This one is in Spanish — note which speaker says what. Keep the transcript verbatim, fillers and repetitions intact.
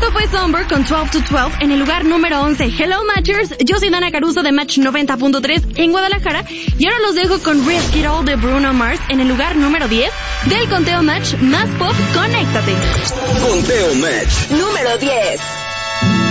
Speaker 1: Esto fue Somber con doce to doce en el lugar número once. Hello Matchers, yo soy Dana Caruso de Match noventa punto tres en Guadalajara y ahora los dejo con Risk It All de Bruno Mars en el lugar número diez del conteo Match más pop. Conéctate.
Speaker 2: Conteo Match
Speaker 3: número diez.